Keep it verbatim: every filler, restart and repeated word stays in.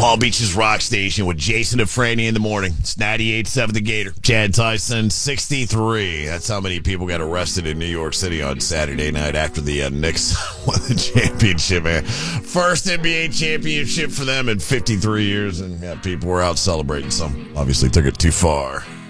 Palm Beach's Rock Station with Jason and Franny in the morning. It's ninety-eight point seven The Gator. Chad Tyson, sixty-three. That's how many people got arrested in New York City on Saturday night after the uh, Knicks won the championship, man. First N B A championship for them in fifty-three years, and yeah, people were out celebrating. Some obviously took it too far.